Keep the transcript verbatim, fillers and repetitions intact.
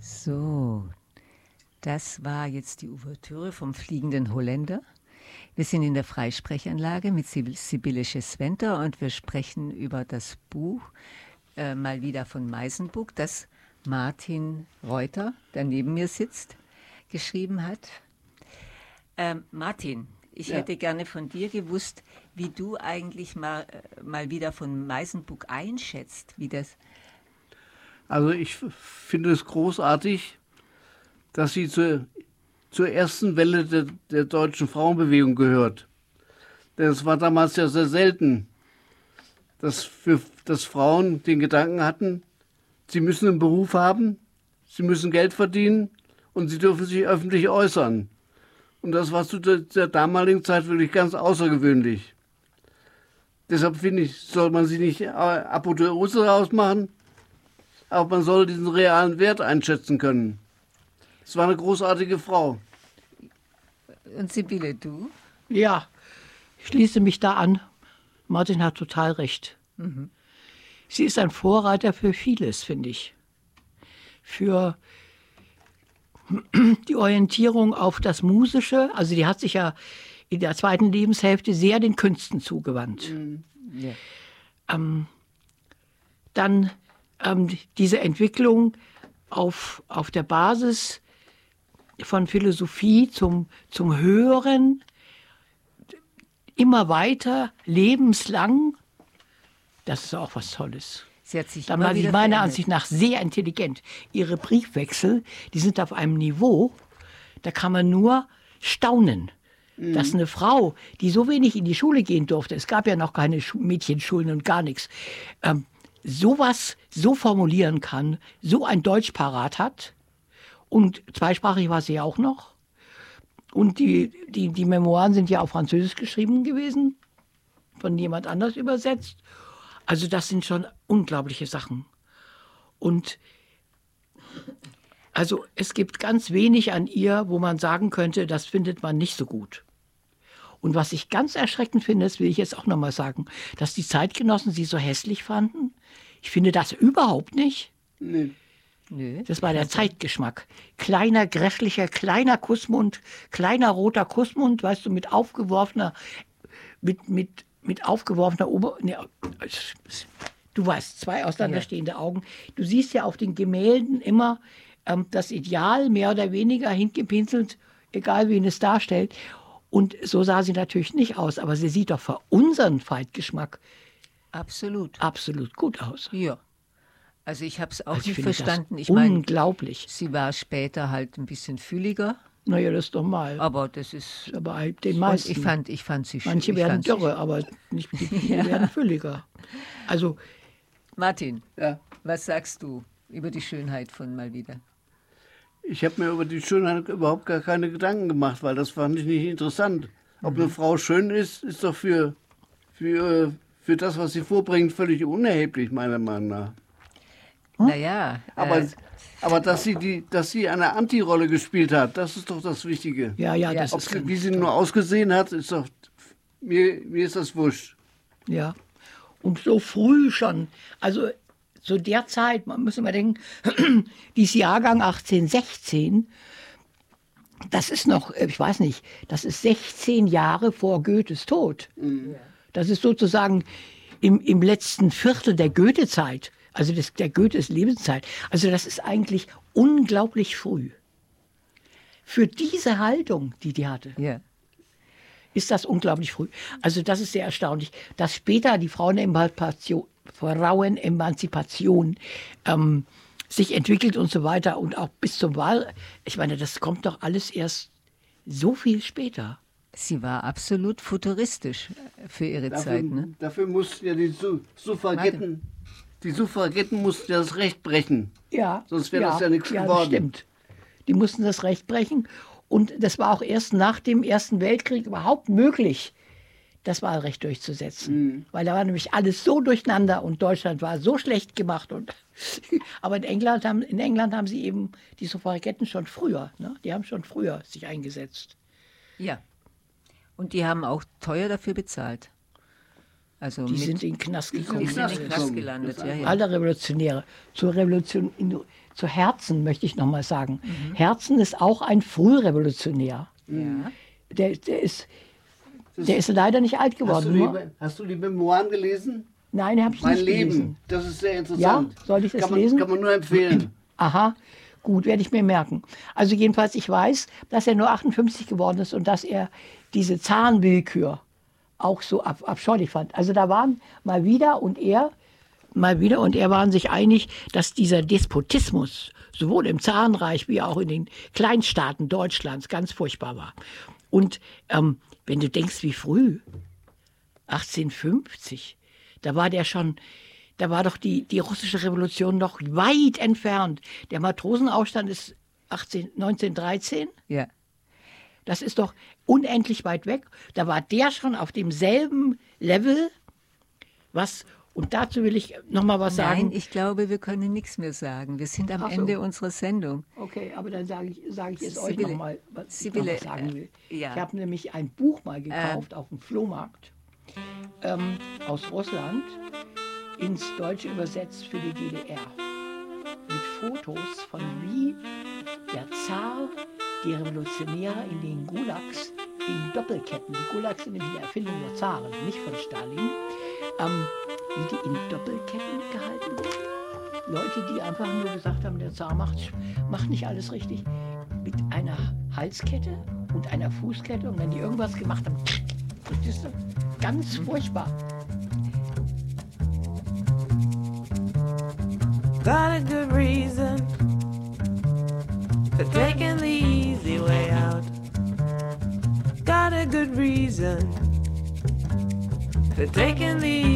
So, das war jetzt die Ouvertüre vom Fliegenden Holländer. Wir sind in der Freisprechanlage mit Sibylle Schesventer und wir sprechen über das Buch äh, mal wieder von Meisenbug, das Martin Reuter, der neben mir sitzt, geschrieben hat. Ähm, Martin, ich ja. hätte gerne von dir gewusst, wie du eigentlich mal, äh, mal wieder von Meisenbug einschätzt, wie das. Also ich finde es großartig, dass sie zur, zur ersten Welle der, der deutschen Frauenbewegung gehört. Denn es war damals ja sehr selten, dass, für, dass Frauen den Gedanken hatten, sie müssen einen Beruf haben, sie müssen Geld verdienen und sie dürfen sich öffentlich äußern. Und das war zu der, der damaligen Zeit wirklich ganz außergewöhnlich. Deshalb finde ich, soll man sie nicht Apotheose rausmachen, aber man soll diesen realen Wert einschätzen können. Es war eine großartige Frau. Und Sibylle, du? Ja, ich schließe mich da an. Martin hat total recht. Mhm. Sie ist ein Vorreiter für vieles, finde ich. Für die Orientierung auf das Musische. Also die hat sich ja in der zweiten Lebenshälfte sehr den Künsten zugewandt. Mhm. Ja. Ähm, dann ähm, diese Entwicklung auf, auf der Basis von Philosophie zum, zum Hören, immer weiter, lebenslang, das ist auch was Tolles. Sie hat sich Dann war sie meiner verändert. Ansicht nach sehr intelligent. Ihre Briefwechsel, die sind auf einem Niveau, da kann man nur staunen. Mhm. Dass eine Frau, die so wenig in die Schule gehen durfte, es gab ja noch keine Mädchenschulen und gar nichts, ähm, sowas so formulieren kann, so ein Deutsch parat hat. Und zweisprachig war sie ja auch noch. Und die, die, die Memoiren sind ja auf Französisch geschrieben gewesen, von jemand anders übersetzt. Also das sind schon unglaubliche Sachen. Und also es gibt ganz wenig an ihr, wo man sagen könnte, das findet man nicht so gut. Und was ich ganz erschreckend finde, das will ich jetzt auch nochmal sagen, dass die Zeitgenossen sie so hässlich fanden. Ich finde das überhaupt nicht. Nee. Nö. Das war der Zeitgeschmack. Kleiner, grässlicher, kleiner Kussmund, kleiner roter Kussmund, weißt du, mit aufgeworfener, mit, mit, mit aufgeworfener Ober... Ne, du weißt, zwei auseinanderstehende ja. Augen. Du siehst ja auf den Gemälden immer ähm, das Ideal, mehr oder weniger hingepinselt, egal wen es darstellt. Und so sah sie natürlich nicht aus, aber sie sieht doch für unseren Zeitgeschmack absolut, absolut gut aus. Ja. Also ich habe es auch also nicht ich verstanden. Ich meine, unglaublich. Sie war später halt ein bisschen fühliger. Naja, das ist doch mal. Aber das ist... Aber halt den meisten. Ich fand, ich fand sie schön. Manche werden dürre, aber nicht die ja. werden fülliger. Also, Martin, ja. was sagst du über die Schönheit von Malvida? Ich habe mir über die Schönheit überhaupt gar keine Gedanken gemacht, weil das fand ich nicht interessant. Ob mhm. eine Frau schön ist, ist doch für, für, für das, was sie vorbringt, völlig unerheblich, meiner Meinung nach. Naja. Aber, äh, aber dass, sie die, dass sie eine Antirolle gespielt hat, das ist doch das Wichtige. Ja, ja, das Ob ist sie, wie sie nur ausgesehen hat, ist doch, mir, mir ist das wurscht. Ja, und so früh schon. Also zu der Zeit, man muss immer denken, dieses Jahrgang achtzehnhundertsechzehn, das ist noch, ich weiß nicht, das ist sechzehn Jahre vor Goethes Tod. Mhm. Das ist sozusagen im, im letzten Viertel der Goethe-Zeit. Also das, der Goethes Lebenszeit. Also das ist eigentlich unglaublich früh. Für diese Haltung, die die hatte, yeah. ist das unglaublich früh. Also das ist sehr erstaunlich, dass später die Frauenemanzipation, Frauenemanzipation ähm, sich entwickelt und so weiter und auch bis zum Wahl. Ich meine, das kommt doch alles erst so viel später. Sie war absolut futuristisch für ihre dafür, Zeit. Ne? Dafür mussten ja die Suffragetten... Die Suffragetten mussten ja das Recht brechen. Ja. Sonst wäre ja, das ja nichts ja, geworden. Das stimmt. Die mussten das Recht brechen. Und das war auch erst nach dem Ersten Weltkrieg überhaupt möglich, das Wahlrecht durchzusetzen. Mhm. Weil da war nämlich alles so durcheinander und Deutschland war so schlecht gemacht. Und aber in England, haben, in England haben sie eben die Suffragetten schon früher, ne? Die haben schon früher sich eingesetzt. Ja. Und die haben auch teuer dafür bezahlt. Also Die mit, sind in den Knast gekommen. die sind in den gekommen. Knast gelandet, ja, ja. Alle Revolutionäre. Zur Revolution, in, zu Herzen möchte ich noch mal sagen. Mhm. Herzen ist auch ein Frührevolutionär. Ja. Der, der, ist, der ist leider nicht alt Hast geworden. du, nur- die, hast du die Memoiren gelesen? Nein, habe ich Mein nicht Leben, gelesen. das ist sehr interessant. Ja? Soll ich das kann man, lesen? Kann man nur empfehlen. Aha, gut, werde ich mir merken. Also jedenfalls, ich weiß, dass er nur achtundfünfzig geworden ist und dass er diese Zarenwillkür auch so ab, abscheulich fand. Also da waren mal wieder und er, mal wieder und er waren sich einig, dass dieser Despotismus sowohl im Zarenreich wie auch in den Kleinstaaten Deutschlands ganz furchtbar war. Und ähm, wenn du denkst, wie früh, achtzehnhundertfünfzig, da war der schon, da war doch die, die russische Revolution noch weit entfernt. Der Matrosenaufstand ist achtzehn, neunzehnhundertdreizehn. Ja. Das ist doch unendlich weit weg. Da war der schon auf demselben Level. Was, und dazu will ich noch mal was sagen. Nein, ich glaube, wir können nichts mehr sagen. Wir sind am Ach so. Ende unserer Sendung. Okay, aber dann sage ich, sage ich jetzt euch Sibylle, noch mal, was Sibylle, ich noch was sagen will. äh, ja. Ich habe nämlich ein Buch mal gekauft auf dem Flohmarkt ähm, aus Russland, ins Deutsche übersetzt für die D D R. Mit Fotos von wie der Zar die Revolutionäre in den Gulags in Doppelketten, die Gulags sind nämlich eine Erfindung der Zaren, nicht von Stalin, ähm, wie die in Doppelketten gehalten wurden. Leute, die einfach nur gesagt haben, der Zar macht, macht nicht alles richtig, mit einer Halskette und einer Fußkette, und wenn die irgendwas gemacht haben, verstehst du? Ganz furchtbar. Got a good reason for taking the easy way out. Got a good reason for taking the